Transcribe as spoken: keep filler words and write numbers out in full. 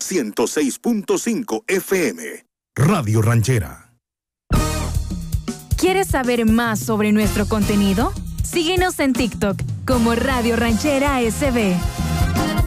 ciento seis punto cinco F M. Radio Ranchera. ¿Quieres saber más sobre nuestro contenido? Síguenos en TikTok como Radio Ranchera S B.